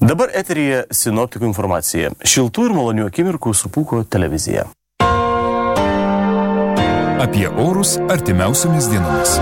Dabar eteryje sinoptikų informacija. Šiltų ir malonių akimirkų su Pūko televizija. Apie orus artimiausiomis dienomis.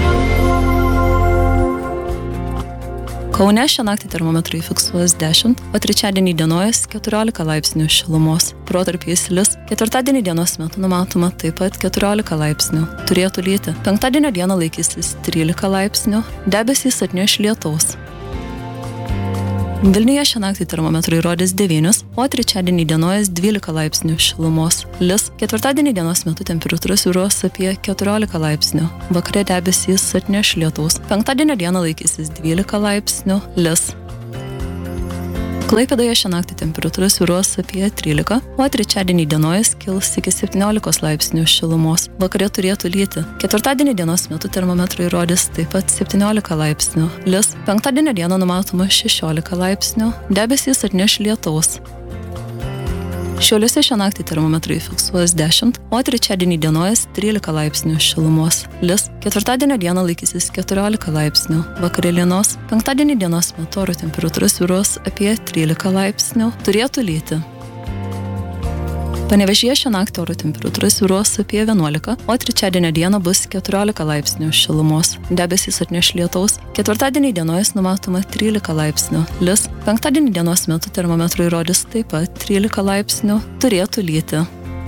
Kaune šią naktį termometrai fiksuos 10, o trečiadienį dienojas 14 laipsnių šilumos. Protarpiais lis, ketvirtadienį dienos metu numatoma taip pat 14 laipsnių. Turėtų lyti. Penktadienio dieną laikysis 13 laipsnių, debesys atneš lietaus. Vilniuje šią naktį termometrai rodys 9, o trečiadienį dienojas 12 laipsnių šilumos. Lis, ketvirtadienį dienos metu temperatūra svyruos apie 14 laipsnių. Vakare debesys atneš lietaus. Penktadienio dieną laikysis 12 laipsnių. Lis. Klaipėdoje šią naktį temperatūra svyruos apie 13, o trečiadienį dienojas kils iki 17 laipsnių šilumos. Vakare turėtų lyti. Ketvirtadienį dienos metu termometrai rodys taip pat 17 laipsnių. Lis. Penktadienio dieną numatoma 16 laipsnių. Debesys atneš lietaus. Šiauliuose šią naktį termometrai fiksuos 10, o trečiadienį dienojas 13 laipsnių šilumos. Lis. Ketvirtadienio dieną laikysis 14 laipsnių. Vakare lynos. Penktadienį dienos metu oro temperatūra svyruos apie 13 laipsnių. Turėtų lyti. Panevėžyje šią naktį oro temperatūra svyruos apie 11, o trečiadienio dieną bus 14 laipsnių šilumos. Debesys atneš lietaus. Ketvirtadienį dienojas numatoma 13 laipsnių. Lis. Penktadienį dienos metu termometrai rodys taip pat 13 laipsnių. Turėtų lyti.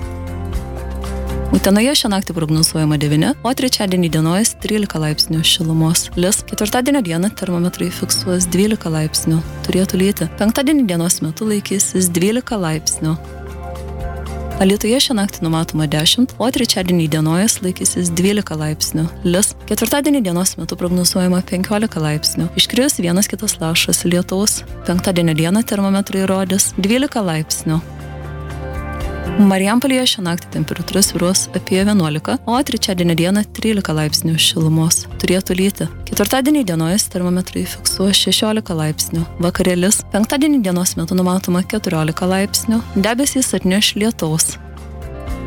Utenoje šią naktį prognozuojama 9, o trečiadienį dienojas 13 laipsnių šilumos. Lis. Ketvirtadienio dieną termometrai fiksuos 12 laipsnių. Turėtų lyti. Penktadienį dienos metu laikysis 12 laipsnių. Alytuje šią naktį numatoma 10, o trečiadienį dienojas laikysis 12 laipsnių. Lis. Ketvirtadienį dienos metu prognozuojama 15 laipsnių. Iškris vienas kitas lašas lietaus. Penktadienio dieną termometrai rodys 12 laipsnių. Marijampolėje šią naktį temperatūra svyruos apie 11, o trečiadienio dieną 13 laipsnių šilumos. Turėtų lyti. Ketvirtadienį dienojas termometrai fiksuos 16 laipsnių. Vakare lis. Penktadienį dienos metu numatoma 14 laipsnių. Debesys atneš lietaus.